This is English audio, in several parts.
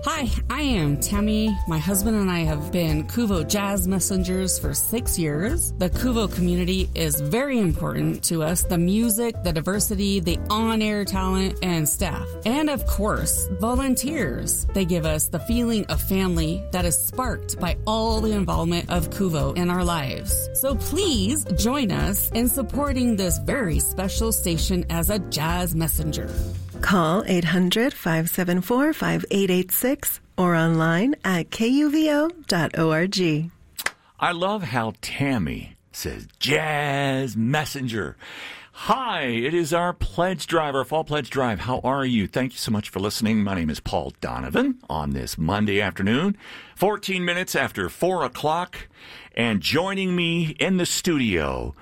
Hi, I am Tammy. My husband and I have been Kuvo Jazz Messengers for 6 years. The Kuvo community is very important to us. The music, the diversity, the on-air talent, and staff. And of course, volunteers. They give us the feeling of family that is sparked by all the involvement of Kuvo in our lives. So please join us in supporting this very special station as a jazz messenger. Call 800-574-5886 or online at kuvo.org. I love how Tammy says Jazz Messenger. Hi, it is our pledge drive, our fall pledge drive. How are you? Thank you so much for listening. My name is Paul Donovan on this Monday afternoon, 14 minutes after 4 o'clock. And joining me in the studio,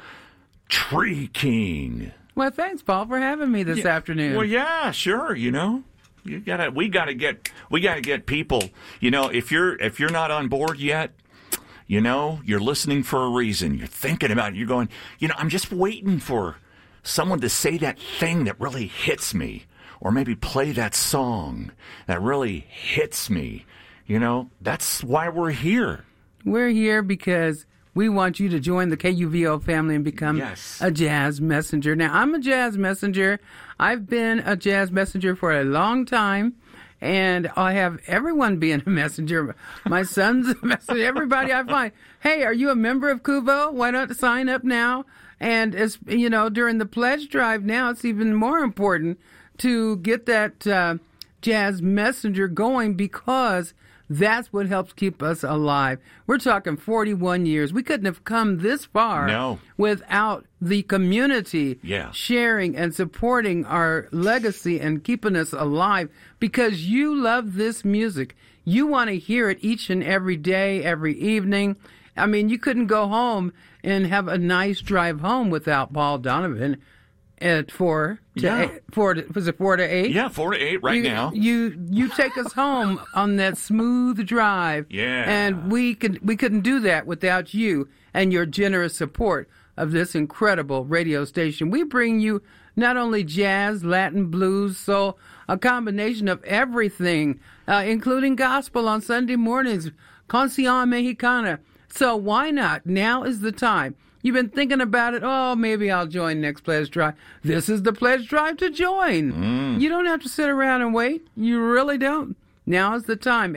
Tree King. Well, thanks, Paul, for having me this afternoon. Well, yeah, sure. You know, we gotta get people. You know, if you're not on board yet, you know, you're listening for a reason. You're thinking about it. You're going, you know, I'm just waiting for someone to say that thing that really hits me, or maybe play that song that really hits me. You know, that's why we're here. We're here because we want you to join the KUVO family and become a jazz messenger. Now, I'm a jazz messenger. I've been a jazz messenger for a long time, and I have everyone being a messenger. My son's a messenger. Everybody I find, hey, are you a member of KUVO? Why not sign up now? And, as you know, during the pledge drive now, it's even more important to get that jazz messenger going, because that's what helps keep us alive. We're talking 41 years. We couldn't have come this far without the community sharing and supporting our legacy and keeping us alive, because you love this music. You want to hear it each and every day, every evening. I mean, you couldn't go home and have a nice drive home without Paul Donovan at 4 to 8. Was it 4 to 8? Yeah, 4 to 8 now. You take us home on that smooth drive. Yeah. And we couldn't do that without you and your generous support of this incredible radio station. We bring you not only jazz, Latin, blues, soul, a combination of everything, including gospel on Sunday mornings, Canción Mexicana. So why not? Now is the time. You've been thinking about it. Oh, maybe I'll join next pledge drive. This is the pledge drive to join. You don't have to sit around and wait. You really don't. Now is the time.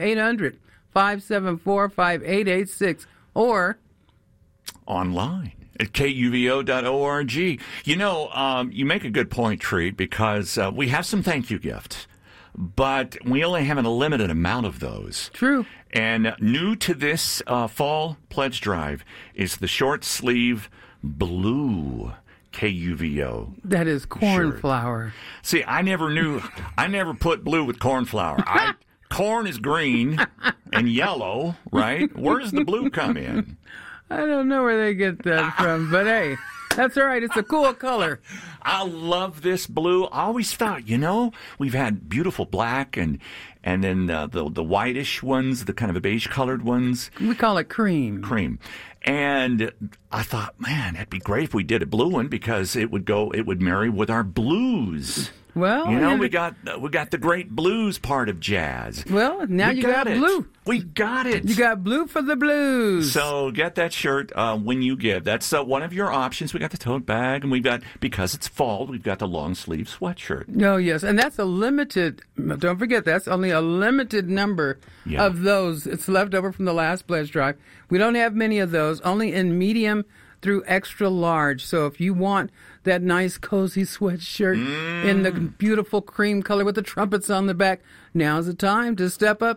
800-574-5886 or online at kuvo.org. You know, you make a good point, Treat, because we have some thank you gifts, but we only have a limited amount of those. True. And new to this fall pledge drive is the short sleeve blue KUVO. That is cornflower. See, I never put blue with cornflower. Corn is green and yellow, right? Where does the blue come in? I don't know where they get that from, but hey, that's all right. It's a cool color. I love this blue. I always thought, you know, we've had beautiful black and then the whitish ones, the kind of a beige-colored ones. We call it cream. Cream. And I thought, man, that'd be great if we did a blue one, because it would marry with our blues. Well, you know, we got the great blues part of jazz. Well, now you got blue. We got it. You got blue for the blues. So get that shirt when you give. That's one of your options. We got the tote bag, and we've got, because it's fall, we've got the long sleeve sweatshirt. Oh, yes, and that's a limited. Don't forget, that's only a limited number of those. It's left over from the last pledge drive. We don't have many of those. Only in medium through extra large. So if you want that nice cozy sweatshirt in the beautiful cream color with the trumpets on the back, now's the time to step up.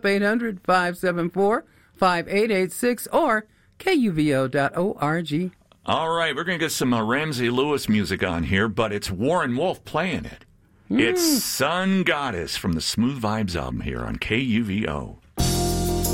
800-574-5886 or kuvo.org. All right, we're going to get some Ramsey Lewis music on here, but it's Warren Wolf playing it. It's Sun Goddess from the Smooth Vibes album here on KUVO.